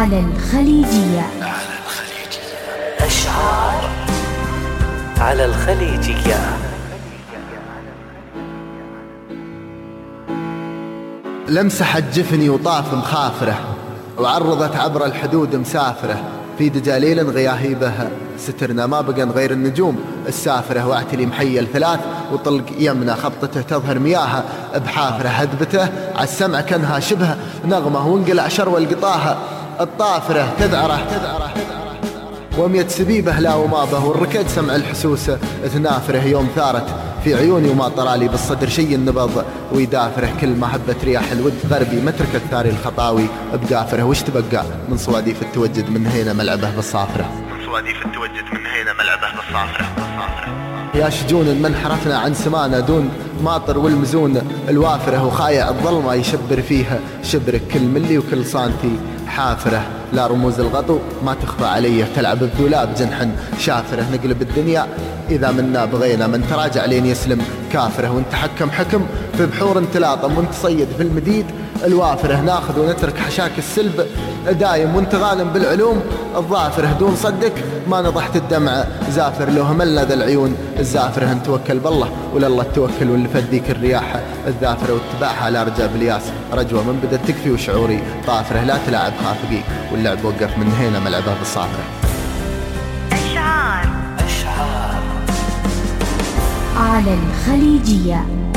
على الخليجية. أشعار على الخليجية. لمسحت جفني وطاف مخافرة، وعرضت عبر الحدود مسافرة، في دجاليل غياهيبه سترنا ما بقى غير النجوم السافرة. واعتلي محيل ثلاث وطلق يمنى، خبطته تظهر مياهه بحافرة، هدبته عالسمع كانها شبه نغمة، وانقلع شرو القطاها الطافرة تذعره ومية سبيبه لا ومابه، والركض سمع الحسوسة تنافره، يوم ثارت في عيوني وما طرالي بالصدر شي النبض ويدافره، كل ما هبت رياح الود غربي ما تركت ثاري الخطاوي بقافره. وش تبقى من صواديف التوجد من هنا ملعبه بالصافرة، من صواديف التوجد من هنا ملعبه بالصافرة. يا شجون من حرفنا عن سمانا دون ماطر والمزون الوافرة، وخايع الظلمة يشبر فيها شبرك، كل ملي وكل سانتي حافرة. لا رموز الغطو ما تخفى عليه، تلعب بذولاب جنحا شافرة، نقلب الدنيا إذا منا بغينا، من تراجع لين يسلم كافره، وانت حكم في بحور تلاطم، وانت صيد في المديد الوافره، ناخذ ونترك حشاك السلب دايم، وانت غانم بالعلوم الظافره، دون صدك ما نضحت الدمع زافر، لو هملنا ذا العيون الزافره، نتوكل بالله ولله التوكل، واللي فديك الرياح الذافره، واتباعها على رجاء بالياس رجوه، من بدت تكفي وشعوري طافره، لا تلعب خافقي واللعب وقف من هنا ملعبه بالصافره. على الخليجية.